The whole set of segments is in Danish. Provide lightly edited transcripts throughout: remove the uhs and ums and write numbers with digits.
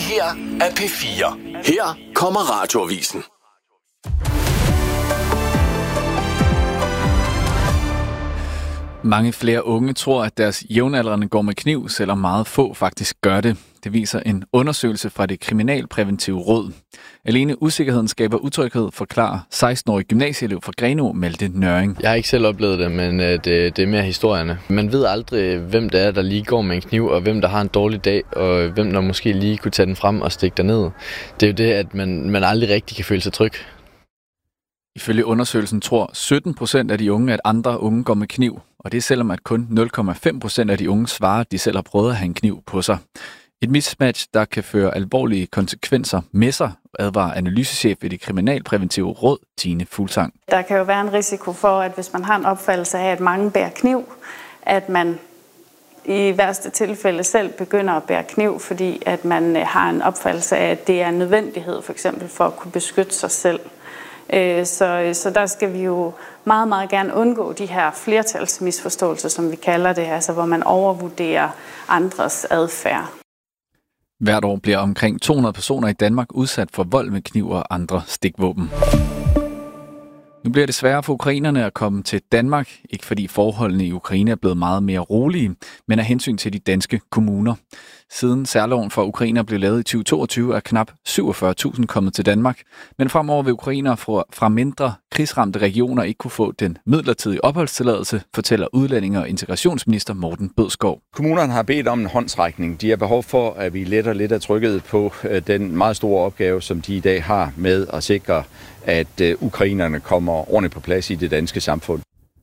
her er P4. Her kommer Radioavisen. Mange flere unge tror, at deres jævnaldrende går med kniv, selvom meget få faktisk gør det. Det viser en undersøgelse fra det Kriminalpræventive Råd. Alene usikkerheden skaber utryghed, forklarer 16-årig gymnasieelev fra Grenaa, Malte Nøring. Jeg har ikke selv oplevet det, men det er mere historierne. Man ved aldrig, hvem det er, der lige går med en kniv, og hvem der har en dårlig dag, og hvem der måske lige kunne tage den frem og stikke derned. Det er jo det, at man aldrig rigtig kan føle sig tryg. Ifølge undersøgelsen tror 17% af de unge, at andre unge går med kniv, og det er selvom at kun 0,5% af de unge svarer, at de selv har prøvet at have en kniv på sig. Et mismatch, der kan føre alvorlige konsekvenser med sig, advarer analysechef i det Kriminalpræventive Råd, Tine Fuglsang. Der kan jo være en risiko for, at hvis man har en opfattelse af, at mange bærer kniv, at man i værste tilfælde selv begynder at bære kniv, fordi at man har en opfattelse af, at det er en nødvendighed for eksempel for at kunne beskytte sig selv. Så der skal vi jo meget, meget gerne undgå de her flertalsmisforståelser, som vi kalder det, altså hvor man overvurderer andres adfærd. Hvert år bliver omkring 200 personer i Danmark udsat for vold med kniv og andre stikvåben. Nu bliver det sværere for ukrainerne at komme til Danmark, ikke fordi forholdene i Ukraine er blevet meget mere rolige, men af hensyn til de danske kommuner. Siden særloven for ukrainer blev lavet i 2022, er knap 47.000 kommet til Danmark, men fremover vil ukrainere fra mindre krigsramte regioner ikke kunne få den midlertidige opholdstilladelse, fortæller udlændinge- og integrationsminister Morten Bødskov. Kommunerne har bedt om en håndsrækning. De har behov for, at vi letter lidt af trykket på den meget store opgave, som de i dag har med at sikre, at ukrainerne kommer ordentligt på plads i det danske samfund.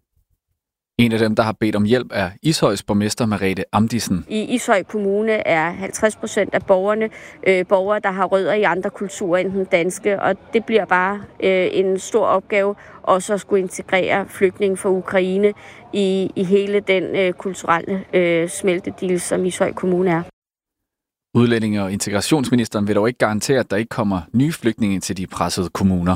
En af dem, der har bedt om hjælp, er Ishøjs borgmester Merete Amdisen. I Ishøj Kommune er 50% af borgere, der har rødder i andre kulturer end den danske, og det bliver bare en stor opgave også at skulle integrere flygtninge fra Ukraine i hele den kulturelle smeltedil, som Ishøj Kommune er. Udlændinge- og integrationsministeren vil dog ikke garantere, at der ikke kommer nye flygtninge til de pressede kommuner.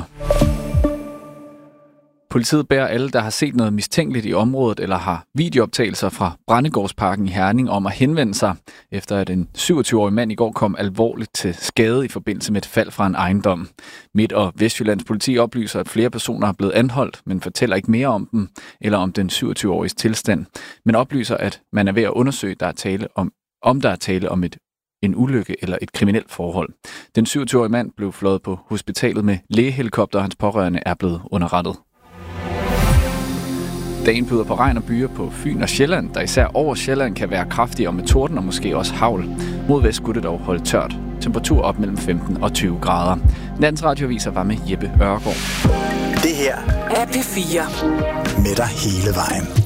Politiet beder alle, der har set noget mistænkeligt i området eller har videooptagelser fra Brændegårdsparken i Herning om at henvende sig, efter at en 27-årig mand i går kom alvorligt til skade i forbindelse med et fald fra en ejendom. Midt- og Vestjyllands politi oplyser, at flere personer er blevet anholdt, men fortæller ikke mere om dem eller om den 27-åriges tilstand, men oplyser, at man er ved at undersøge, om der er tale om en ulykke eller et kriminelt forhold. Den 27-årige mand blev fløjet på hospitalet med lægehelikopter, og hans pårørende er blevet underrettet. Dagen byder på regn og byer på Fyn og Sjælland, der især over Sjælland kan være kraftigere med torden og måske også hagl. Mod vest skulle det dog holde tørt. Temperatur op mellem 15 og 20 grader. Nattens radioaviser var med Jeppe Ørgaard. Det her er P4. Med dig hele vejen.